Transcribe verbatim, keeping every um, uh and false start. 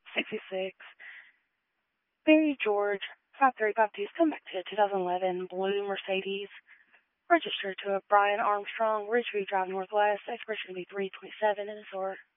sixty-six. Barry George, five three five two, come back to a two thousand eleven blue Mercedes, registered to a Brian Armstrong, Ridgeview Drive Northwest, expiration to be three twenty-seven, and it's our